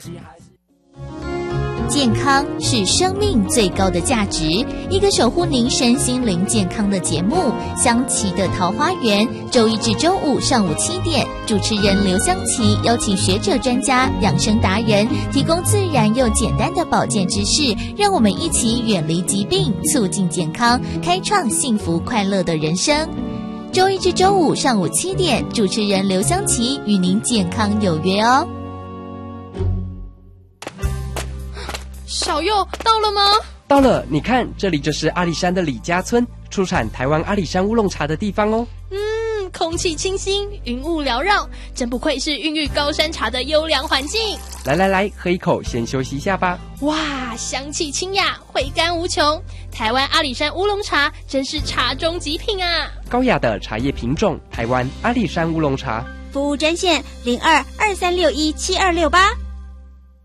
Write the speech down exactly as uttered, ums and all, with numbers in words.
健康是生命最高的价值，一个守护您身心灵健康的节目《香琪的桃花源》，周一至周五上午七点，主持人刘香琪邀请学者专家、养生达人，提供自然又简单的保健知识，让我们一起远离疾病，促进健康，开创幸福快乐的人生。周一至周五上午七点，主持人刘香琪与您健康有约哦。 小佑到了吗？ 到了，你看，这里就是阿里山的李家村，出产台湾阿里山乌龙茶的地方哦。 嗯，空气清新，云雾缭绕，真不愧是孕育高山茶的优良环境。 来来来，喝一口，先休息一下吧。 哇，香气清雅，回甘无穷。台湾阿里山乌龙茶真是茶中极品啊！ 高雅的茶叶品种，台湾阿里山乌龙茶。 服务专线零二二三六一七二六八。